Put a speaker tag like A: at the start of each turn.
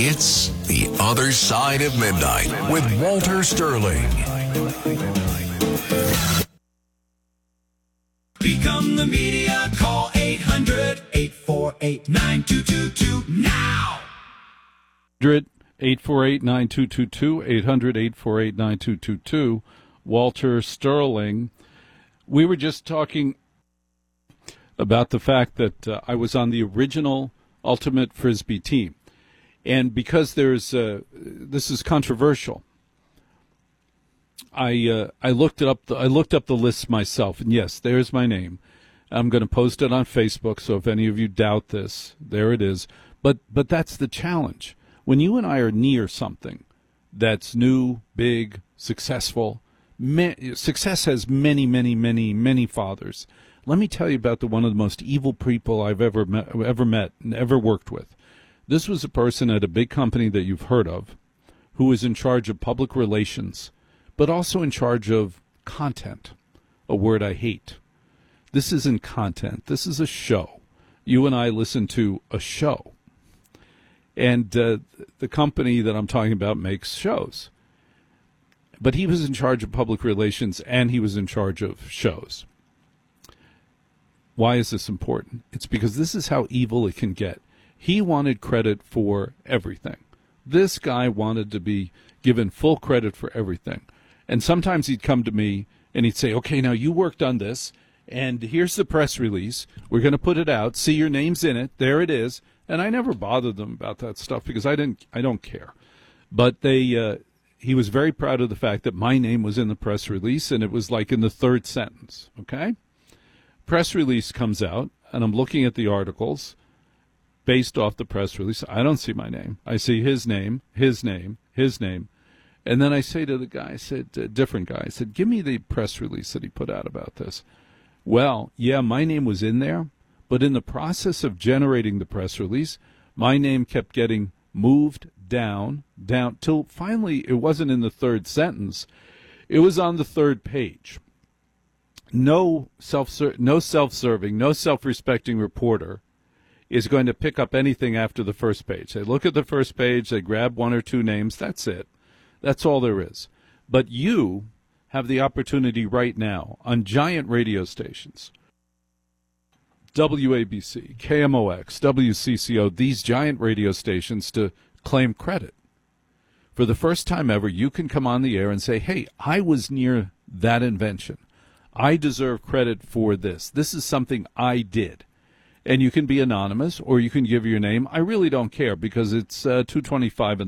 A: It's The Other Side of Midnight with Walter Sterling.
B: Become the media. Call 800-848-9222 now.
C: 848-9222, 800-848-9222. Walter Sterling. We were just talking about the fact that I was on the original Ultimate Frisbee team. And because this is controversial, I looked up the list myself, and yes, there's my name. I'm going to post it on Facebook, so if any of you doubt this, there it is. But that's the challenge. When you and I are near something that's new, big, successful, success has many, many, many, many fathers. Let me tell you about one of the most evil people I've ever met and ever worked with. This was a person at a big company that you've heard of who was in charge of public relations, but also in charge of content, a word I hate. This isn't content. This is a show. You and I listen to a show. And the company that I'm talking about makes shows. But he was in charge of public relations and he was in charge of shows. Why is this important? It's because this is how evil it can get. He wanted credit for everything. This guy wanted to be given full credit for everything. And sometimes he'd come to me and he'd say, okay, now you worked on this, and here's the press release. We're going to put it out. See, your name's in it. There it is. And I never bothered them about that stuff because I don't care. But he was very proud of the fact that my name was in the press release, and it was like in the third sentence, okay? Press release comes out, and I'm looking at the articles based off the press release. I don't see my name. I see his name, his name, his name. And then I say to the guy, I said, different guy, I said, give me the press release that he put out about this. Well, yeah, my name was in there, but in the process of generating the press release, my name kept getting moved down, till finally it wasn't in the third sentence. It was on the third page. No self-serving, no self-respecting reporter is going to pick up anything after the first page. They look at the first page, they grab one or two names, that's it. That's all there is. But you have the opportunity right now on giant radio stations, WABC, KMOX, WCCO, these giant radio stations, to claim credit. For the first time ever, you can come on the air and say, hey, I was near that invention. I deserve credit for this. This is something I did. And you can be anonymous or you can give your name. I really don't care because it's 2:25 in the